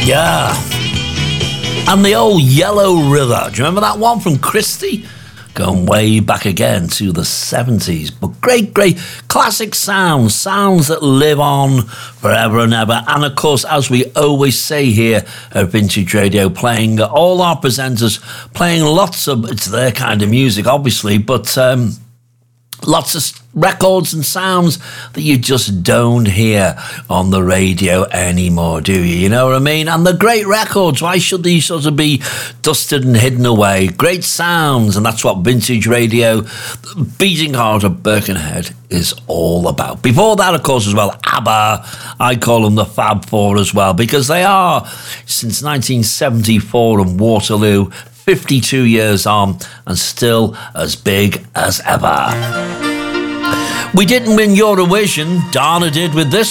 Yeah. And the old Yellow River. Do you remember that one from Christie? Going way back again to the 70s. But great classic sounds that live on forever and ever. And of course, as we always say here at Vintage Radio, playing all our presenters, playing lots of, it's their kind of music, obviously, but lots of records and sounds that you just don't hear on the radio anymore, do you? You know what I mean? And the great records, why should these sort of be dusted and hidden away? Great sounds, and that's what Vintage Radio, beating heart of Birkenhead, is all about. Before that, of course, as well, ABBA, I call them the Fab Four as well, because they are, since 1974 and Waterloo, 52 years on and still as big as ever. We didn't win Eurovision. Dana did with this